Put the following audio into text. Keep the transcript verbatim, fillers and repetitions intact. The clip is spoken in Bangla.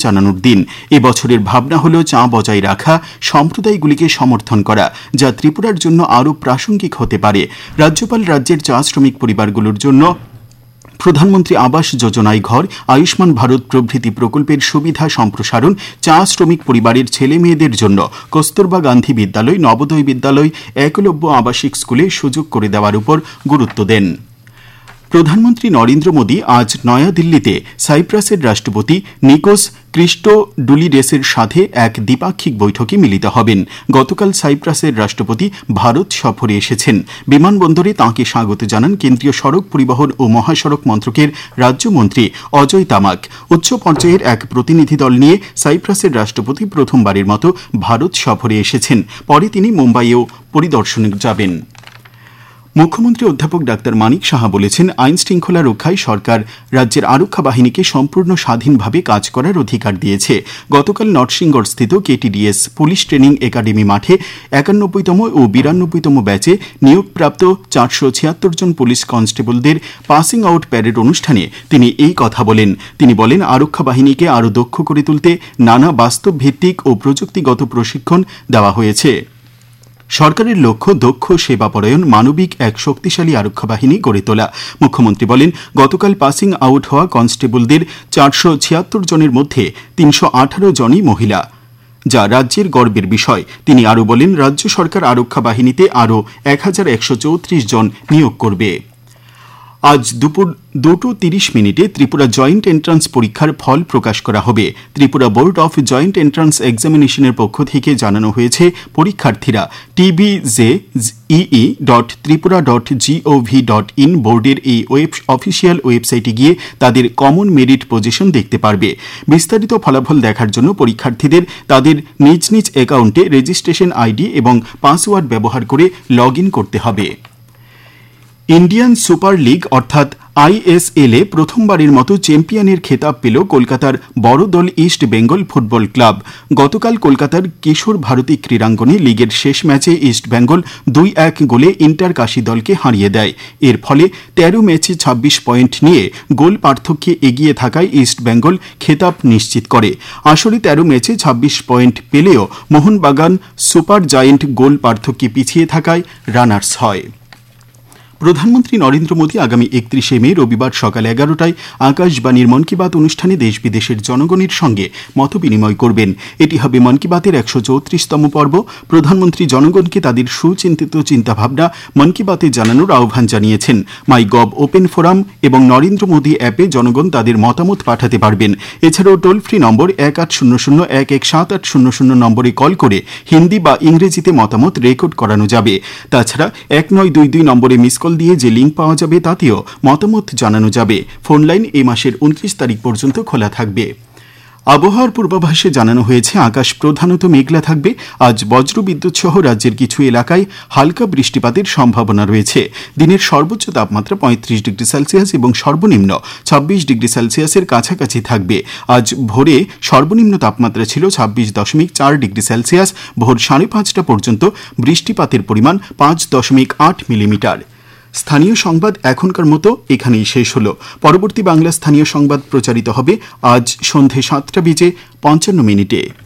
জানানোর দিন। এবছরের ভাবনা হল চা বজায় রাখা, সম্প্রদায়গুলিকে সমর্থন করা, যা ত্রিপুরার জন্য আরও প্রাসঙ্গিক হতে পারে। রাজ্যপাল রাজ্যের চা শ্রমিক পরিবারগুলোর জন্য প্রধানমন্ত্রী আবাস যোজনায় ঘর, আয়ুষ্মান ভারত প্রভৃতি প্রকল্পের সুবিধা সম্প্রসারণ, চা শ্রমিক পরিবারের ছেলে মেয়েদের জন্য কস্তুরবা গান্ধী বিদ্যালয়, নবোদয় বিদ্যালয়, একলব্য আবাসিক স্কুলে সুযোগ করে দেওয়ার উপর গুরুত্ব দেন। প্রধানমন্ত্রী নরেন্দ্র মোদী আজ নয়াদিল্লিতে সাইপ্রাসের রাষ্ট্রপতি নিকোস ক্রিস্টোডুলিডেসের সাথে এক দ্বিপাক্ষিক বৈঠকে মিলিত হবেন। গতকাল সাইপ্রাসের রাষ্ট্রপতি ভারত সফরে এসেছেন। বিমানবন্দরে তাঁকে স্বাগত জানান কেন্দ্রীয় সড়ক পরিবহন ও মহাসড়ক মন্ত্রকের রাজ্যমন্ত্রী অজয় তামাক। উচ্চ পর্যায়ের এক প্রতিনিধি দল নিয়ে সাইপ্রাসের রাষ্ট্রপতি প্রথমবারের মতো ভারত সফরে এসেছেন। পরে তিনি মুম্বাইয়েও পরিদর্শনে যাবেন। মুখ্যমন্ত্রী অধ্যাপক ডাক্তার মানিক সাহা বলেছেন, আইন শৃঙ্খলা রক্ষায় সরকার রাজ্যের আরক্ষা বাহিনীকে সম্পূর্ণ স্বাধীনভাবে কাজ করার অধিকার দিয়েছে। গতকাল নরসিংগড়স্থিত কেটিডিএস পুলিশ ট্রেনিং একাডেমি মাঠে একানব্বইতম ও বিরানব্বইতম ব্যাচে নিয়োগপ্রাপ্ত চারশো ছিয়াত্তর জন পুলিশ কনস্টেবলদের পাসিং আউট প্যারেড অনুষ্ঠানে তিনি এই কথা বলেন। তিনি বলেন, আরক্ষা বাহিনীকে আরও দক্ষ করে তুলতে নানা বাস্তব ভিত্তিক ও প্রযুক্তিগত প্রশিক্ষণ দেওয়া হয়েছে। সরকারের লক্ষ্য দক্ষ, সেবাপরায়ণ, মানবিক এক শক্তিশালী আরক্ষা বাহিনী গড়ে তোলা। মুখ্যমন্ত্রী বলেন, গতকাল পাসিং আউট হওয়া কনস্টেবলদের চারশো ছিয়াত্তর জনের মধ্যে তিনশো আঠারো জনই মহিলা, যা রাজ্যের গর্বের বিষয়। তিনি আরও বলেন, রাজ্য সরকার আরক্ষা বাহিনীতে আরও এক হাজার একশো চৌত্রিশ জন নিয়োগ করবে। আজ দুপুর দুটো তিরিশ মিনিটে ত্রিপুরা জয়েন্ট এন্ট্রান্স পরীক্ষার ফল প্রকাশ করা হবে। Tripura board of joint entrance এক্সামিনেশনের পক্ষ থেকে জানানো হয়েছে, পরীক্ষার্থীরা টিবিজে EE dot Tripura dot gov dot in বোর্ডের এই ওয়েব অফিসিয়াল ওয়েবসাইটে গিয়ে তাদের কমন মেরিট পজিশন দেখতে পারবে। বিস্তারিত ফলাফল দেখার জন্য পরীক্ষার্থীদের তাদের নিজ নিজ অ্যাকাউন্টে রেজিস্ট্রেশন আইডি এবং পাসওয়ার্ড ব্যবহার করে লগ ইন করতে হবে। ইন্ডিয়ান সুপার লিগ অর্থাৎ আইএসএল এ প্রথমবারের মতো চ্যাম্পিয়নের খেতাব পেল কলকাতার বড় দল ইস্ট বেঙ্গল ফুটবল ক্লাব। গতকাল কলকাতার কিশোর ভারতী ক্রীড়াঙ্গনে লিগের শেষ ম্যাচে ইস্ট বেঙ্গল দুই এক গোলে ইন্টার কাশী দলকে হারিয়ে দেয়। এর ফলে তেরো ম্যাচে ছাব্বিশ পয়েন্ট নিয়ে গোল পার্থক্যে এগিয়ে থাকায় ইস্ট বেঙ্গল খেতাব নিশ্চিত করে। আসলে তেরো ম্যাচে ছাব্বিশ পয়েন্ট পেলেও মোহনবাগান সুপার জায়েন্ট গোল পার্থক্যে পিছিয়ে থাকায় রানার্স হয়। প্রধানমন্ত্রী নরেন্দ্র মোদী আগামী একত্রিশে মে রবিবার সকাল এগারোটায় আকাশবাণীর মন কি বাত অনুষ্ঠানে দেশ বিদেশের জনগণের সঙ্গে মত বিনিময় করবেন। এটি হবে মন কি বাতের একশো চৌত্রিশতম পর্ব। প্রধানমন্ত্রী জনগণকে তাদের সুচিন্তিত চিন্তাভাবনা মন কি বাতে জানানোর আহ্বান জানিয়েছেন। মাই গভ ওপেন ফোরাম এবং নরেন্দ্র মোদী অ্যাপে জনগণ তাদের মতামত পাঠাতে পারবেন। এছাড়াও টোল ফ্রি নম্বর এক আট শূন্য শূন্য এক এক সাত আট শূন্য শূন্য নম্বরে কল করে হিন্দি বা ইংরেজিতে মতামত রেকর্ড করানো যাবে। তাছাড়া এক নয় দুই দুই নম্বরে মিস কল দিয়ে যে লিঙ্ক পাওয়া যাবে তাতেও মতামত জানানো যাবে। ফোন লাইন এই মাসের উনত্রিশ তারিখ পর্যন্ত খোলা থাকবে। আবহাওয়ার পূর্বাভাসে জানানো হয়েছে, আকাশ প্রধানত মেঘলা থাকবে। আজ বজ্রবিদ্যুৎ সহ রাজ্যের কিছু এলাকায় হালকা বৃষ্টিপাতের সম্ভাবনা রয়েছে। দিনের সর্বোচ্চ তাপমাত্রা পঁয়ত্রিশ ডিগ্রি সেলসিয়াস এবং সর্বনিম্ন ছাব্বিশ ডিগ্রি সেলসিয়াসের কাছাকাছি থাকবে। আজ ভোরে সর্বনিম্ন তাপমাত্রা ছিল ছাব্বিশ দশমিক চার ডিগ্রি সেলসিয়াস। ভোর সাড়ে পাঁচটা পর্যন্ত বৃষ্টিপাতের পরিমাণ পাঁচ দশমিক আট মিলিমিটার। স্থানীয় সংবাদ এখনকার মতো এখানেই শেষ হলো। পরবর্তী বাংলা স্থানীয় সংবাদ প্রচারিত হবে আজ সন্ধে সাতটা বেজে পঞ্চান্ন মিনিটে।